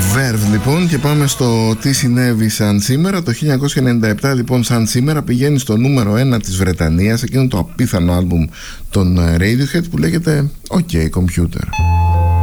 Verve λοιπόν, και πάμε στο τι συνέβη σαν σήμερα. Το 1997 λοιπόν σαν σήμερα πηγαίνει στο νούμερο 1 της Βρετανίας εκείνο το απίθανο άλμπουμ των Radiohead που λέγεται OK Computer.